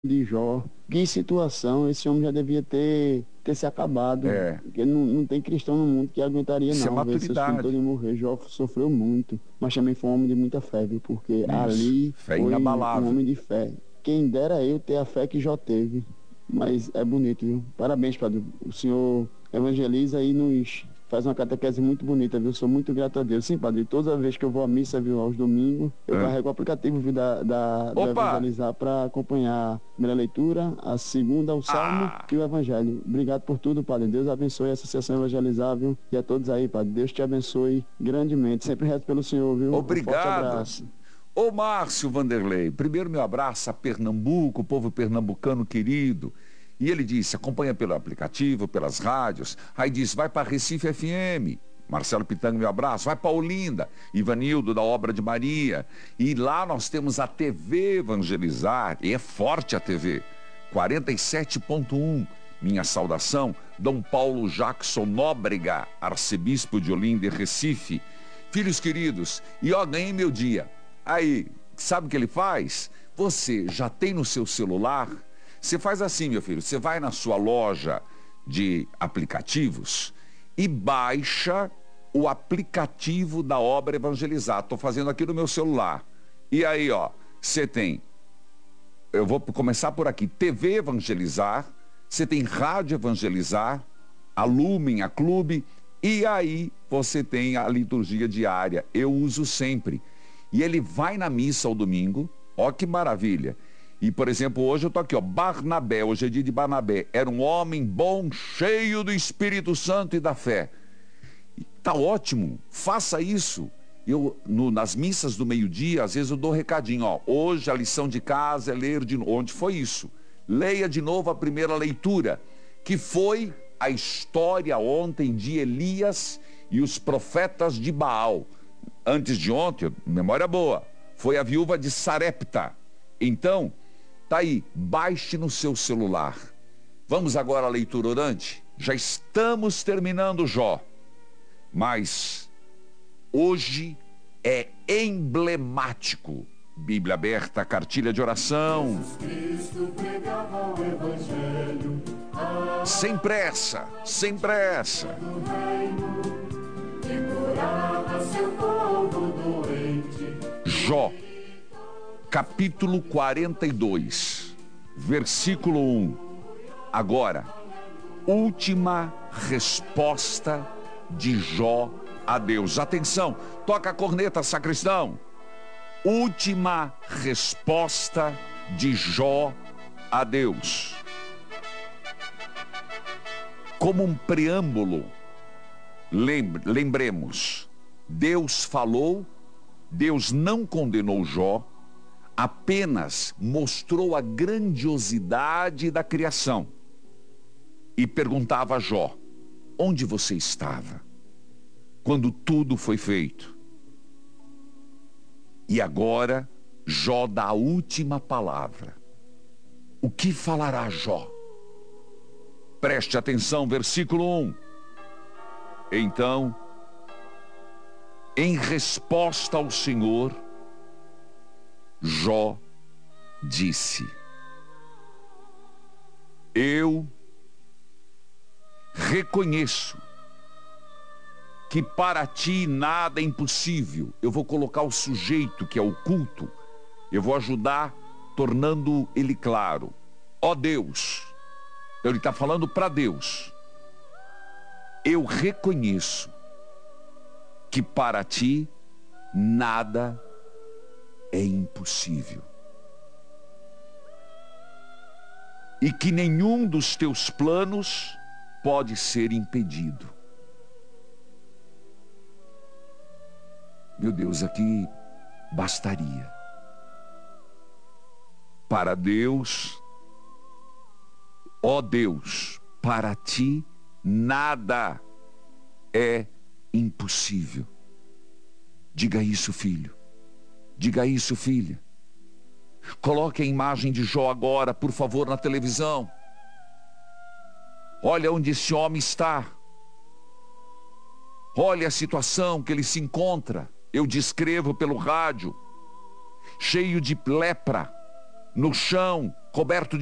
de Jó. Que situação, esse homem já devia ter se acabado. Porque não tem cristão no mundo que aguentaria Isso é não ver seus filhos todos maturidade. morrer. Jó sofreu muito, mas também foi um homem de muita fé, viu? Porque Isso. ali Fé foi um inabalável. homem de fé. Quem dera eu ter a fé que Jó teve. Mas é bonito, viu? Parabéns, padre. O senhor evangeliza e nos faz uma catequese muito bonita, viu? Sou muito grato a Deus. Sim, padre, toda vez que eu vou à missa, viu, aos domingos, eu Ah. carrego o aplicativo, viu, do Opa! Evangelizar para acompanhar a primeira leitura, a segunda, o Salmo e o Evangelho. Obrigado por tudo, padre. Deus abençoe a Associação Evangelizar, viu? E a todos aí, padre. Deus te abençoe grandemente. Sempre rezo pelo senhor, viu? Um forte Obrigado. abraço. Ô Márcio Vanderlei, primeiro meu abraço a Pernambuco, o povo pernambucano querido. E ele disse, acompanha pelo aplicativo, pelas rádios. Aí disse, vai para Recife FM. Marcelo Pitanga, meu abraço. Vai para Olinda, Ivanildo da Obra de Maria. E lá nós temos a TV Evangelizar, e é forte a TV. 47.1. Minha saudação, Dom Paulo Jackson Nóbrega, arcebispo de Olinda e Recife. Filhos queridos, e ó, ganhei meu dia. Aí, sabe o que ele faz? Você já tem no seu celular? Você faz assim, meu filho, você vai na sua loja de aplicativos e baixa o aplicativo da Obra Evangelizar. Estou fazendo aqui no meu celular. E aí, ó, você tem, eu vou começar por aqui, TV Evangelizar, você tem Rádio Evangelizar, a Lumen, a Clube, e aí você tem a liturgia diária. Eu uso sempre. E ele vai na missa ao domingo, ó que maravilha. E, por exemplo, hoje eu tô aqui, ó, Barnabé, hoje é dia de Barnabé. Era um homem bom, cheio do Espírito Santo e da fé. E tá ótimo, faça isso. Eu, nas missas do meio-dia, às vezes eu dou um recadinho, ó. Hoje a lição de casa é ler de novo. Onde foi isso? Leia de novo a primeira leitura, que foi a história ontem de Elias e os profetas de Baal. Antes de ontem, memória boa, foi a viúva de Sarepta. Então, tá aí, baixe no seu celular. Vamos agora à leitura orante? Já estamos terminando Jó. Mas hoje é emblemático. Bíblia aberta, cartilha de oração. Sem pressa, sem pressa. Jó, capítulo 42, versículo 1. Agora, última resposta de Jó a Deus. Atenção, toca a corneta, sacristão. Última resposta de Jó a Deus. Como um preâmbulo, lembremos, Deus falou, Deus não condenou Jó, apenas mostrou a grandiosidade da criação e perguntava a Jó, onde você estava quando tudo foi feito? E agora Jó dá a última palavra. O que falará Jó? Preste atenção, versículo 1. Então, em resposta ao Senhor, Jó disse, eu reconheço que para ti nada é impossível. Eu vou colocar o sujeito que é oculto, eu vou ajudar tornando ele claro. Ó Deus, ele está falando para Deus, eu reconheço que para ti nada é impossível. E que nenhum dos teus planos pode ser impedido. Meu Deus, aqui bastaria. Para Deus, ó Deus, para ti nada é impossível. Diga isso, filho. Diga isso, filha. Coloque a imagem de Jó agora, por favor, na televisão. Olha onde esse homem está. Olha a situação que ele se encontra. Eu descrevo pelo rádio. Cheio de lepra, no chão, Roberto